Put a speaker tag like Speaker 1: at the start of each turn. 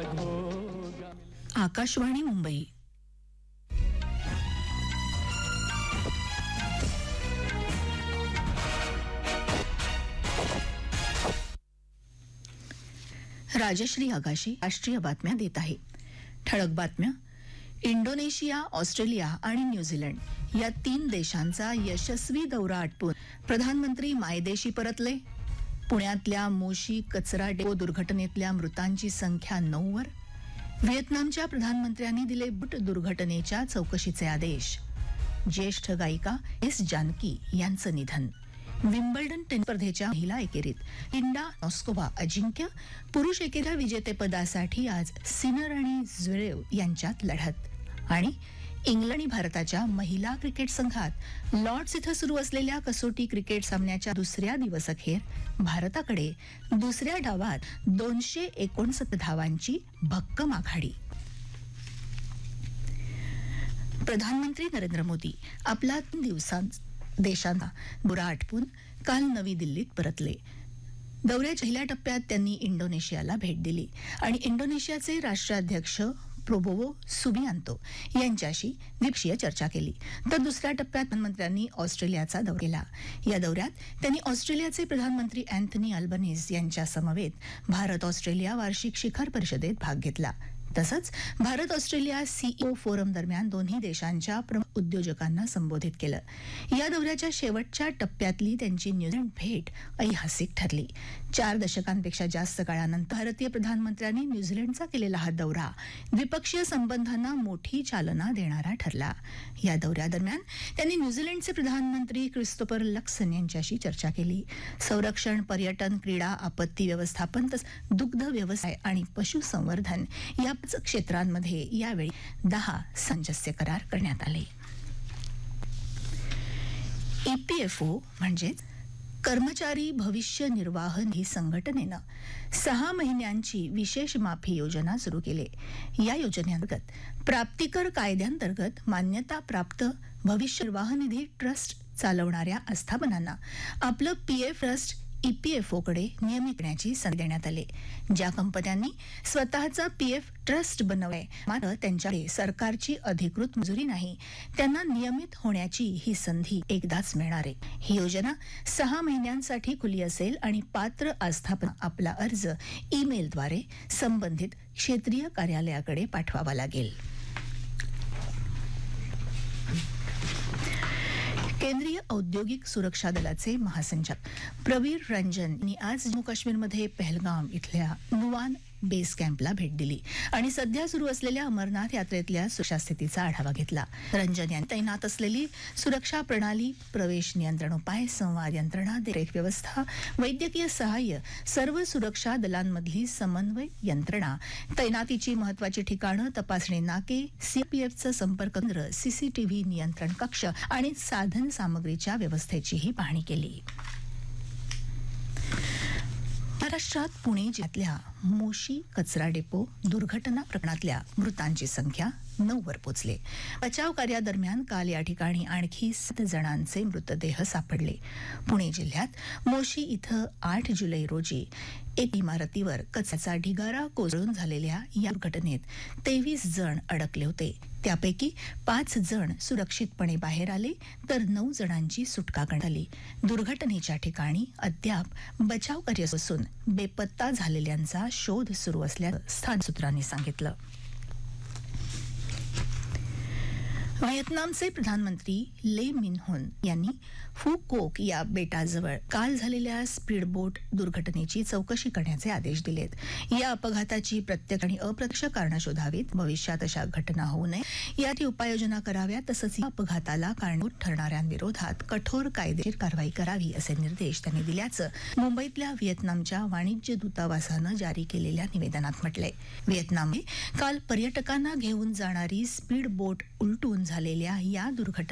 Speaker 1: आकाशवाणी मुंबई. राजश्री आगाशी राष्ट्रीय बातम्या देत आहे. ठळक बातम्या. इंडोनेशिया, ऑस्ट्रेलिया आणि न्यूझीलंड या 3 देशांचा यशस्वी दौरा आटपून प्रधानमंत्री मायदेशी परतले. पुण्यातल्या मोशी कचरा डेपो दुर्घटनेतल्या मृतांची संख्या 9 वर. व्हिएतनामच्या प्रधानमंत्र्यांनी दिले बोट दुर्घटनेच्या चौकशीचे आदेश. ज्येष्ठ गायिका एस जानकी यांचं निधन. विम्बल्डन टेनिस स्पर्धेच्या महिला एकेरीत लिंडा नॉस्कोवा अजिंक्य, पुरुष एकेरीच्या विजेतेपदासाठी आज सिनर आणि झ्वेरेव यांच्यात लढत. आणि इंग्लंड आणि भारताच्या महिला क्रिकेट संघात लॉर्ड्स इथं सुरू असलेल्या कसोटी क्रिकेट सामन्याच्या दुसऱ्या दिवसअखेर भारताकडे दुसऱ्या डावात 269 धावांची भक्कम आघाडी. प्रधानमंत्री नरेंद्र मोदी आपला 3 दिवसांचा देशांना दौरा आटपून काल नवी दिल्लीत परतले. दौऱ्याच्या पहिल्या टप्प्यात त्यांनी इंडोनेशियाला भेट दिली आणि इंडोनेशियाचे राष्ट्राध्यक्ष प्रोबोवो सुबियांतो यांच्याशी द्विपक्षीय चर्चा केली. तर दुसऱ्या टप्प्यात प्रधानमंत्र्यांनी ऑस्ट्रेलियाचा दौरा केला. या दौऱ्यात त्यांनी ऑस्ट्रेलियाचे प्रधानमंत्री अँथनी अल्बनीज यांच्या समवेत भारत ऑस्ट्रेलिया वार्षिक शिखर परिषदेत भाग घेतला. तसंच भारत ऑस्ट्रेलिया सीईओ फोरम दरम्यान दोन्ही देशांच्या प्रमुख उद्योजकांना संबोधित केलं. या दौऱ्याच्या शेवटच्या टप्प्यातली त्यांची न्यूझीलंड भेट ऐतिहासिक ठरली. 4 दशकांपेक्षा जास्त काळानंतर भारतीय प्रधानमंत्र्यांनी न्यूझीलंडचा केलेला हा दौरा द्विपक्षीय संबंधांना मोठी चालना देणारा ठरला. या दौऱ्यादरम्यान त्यांनी न्यूझीलंडचे प्रधानमंत्री क्रिस्तोफर लक्सन यांच्याशी चर्चा केली. संरक्षण, पर्यटन, क्रीडा, आपत्ती व्यवस्थापन, तसंच दुग्ध व्यवसाय आणि पशुसंवर्धन या क्षेत्रांमध्ये यावेळी 10 सामंजस्य करार करण्यात आले. ईपीएफओ म्हणजेच कर्मचारी भविष्य निर्वाह निधी संघटनेनं 6 महिन्यांची विशेष माफी योजना सुरू केली. या योजनेअंतर्गत प्राप्तिकर कायद्यांतर्गत मान्यता प्राप्त भविष्य निर्वाह निधी ट्रस्ट चालवणाऱ्या आस्थापनांना आपलं पीएफ ट्रस्ट ईपीएफओकडे नियमित करण्याची संधी देण्यात आली. ज्या कंपन्यांनी स्वतःचा पीएफ ट्रस्ट बनवलाय मात्र त्यांच्याकडे सरकारची अधिकृत मंजुरी नाही, त्यांना नियमित होण्याची ही संधी एकदाच मिळणार आहे. ही योजना 6 महिन्यांसाठी खुली असेल आणि पात्र आस्थापना आपला अर्ज ईमेलद्वारे संबंधित क्षेत्रीय कार्यालयाकडे पाठवावा लागेल. केंद्रीय औद्योगिक सुरक्षा दलाचे महासंचालक प्रवीर रंजन यांनी आज जम्मू काश्मीरमध्ये पहलगाम इथल्या नुवान बेस कॅम्पला भेट दिली आणि सध्या सुरू असलेल्या अमरनाथ यात्रेतल्या सुरक्षा स्थितीचा आढावा घेतला. रंजन यांनी तैनात असलेली सुरक्षा प्रणाली, प्रवेश नियंत्रण उपाय, संवाद यंत्रणा, देखरेख व्यवस्था, वैद्यकीय सहाय्य, सर्व सुरक्षा दलांमधली समन्वय यंत्रणा, तैनातीची महत्वाची ठिकाणं, तपासणी नाके, सीआरपीएफचं संपर्क केंद्र, सीसीटीव्ही नियंत्रण कक्ष आणि साधन सामग्रीच्या व्यवस्थेचीही पाहणी केली. महाराष्ट्रात पुणे जिल्ह्यातल्या मोशी कचरा डेपो दुर्घटना प्रकरणातल्या मृतांची संख्या 9 वर पोहोचली. बचाव कार्यादरम्यान काल या ठिकाणी आणखी 7 जणांचे मृतदेह सापडले. पुणे जिल्ह्यात मोशी इथं 8 जुलै रोजी एक इमारतीवर कचऱ्याचा ढिगारा कोसळून झालेल्या या दुर्घटनेत 23 जण अडकले होते. त्यापैकी 5 जण सुरक्षितपणे बाहेर आले तर 9 जणांची सुटका करण्यात आली. दुर्घटनेच्या ठिकाणी अद्याप बचाव कार्य सुरू असून बेपत्ता झालेल्यांचा शोध सुरू असल्याचं स्थानिक सूत्रांनी सांगितलं. व्हिएतनामचे प्रधानमंत्री ले मिन होन यांनी फू कोक या बेटाजवळ काल झालेल्या स्पीडबोट दुर्घटनेची चौकशी करण्याचे आदेश दिलेत. या अपघाताची प्रत्यक्ष आणि अप्रत्यक्ष कारणं शोधावीत, भविष्यात अशा घटना होऊ नये यासाठी उपाययोजना कराव्यात, तसंच या अपघाताला कारणीभूत ठरणाऱ्यांविरोधात कठोर कायदेशीर कारवाई करावी असे निर्देश त्यांनी दिल्याचं मुंबईतल्या व्हिएतनामच्या वाणिज्य दूतावासानं जारी केलेल्या निवेदनात म्हटलंय. व्हिएतनाममध्ये काल पर्यटकांना घेऊन जाणारी स्पीड बोट उलटून झालेल्या या दुर्घटनेत